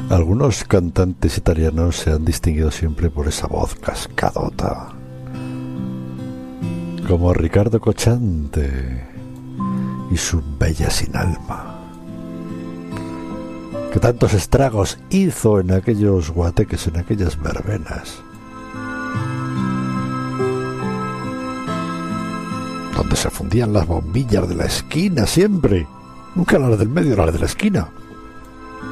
Algunos cantantes italianos se han distinguido siempre por esa voz cascadota, como Riccardo Cocciante y su Bella sin alma, que tantos estragos hizo en aquellos guateques, en aquellas verbenas, donde se fundían las bombillas de la esquina siempre, nunca las del medio, las de la esquina.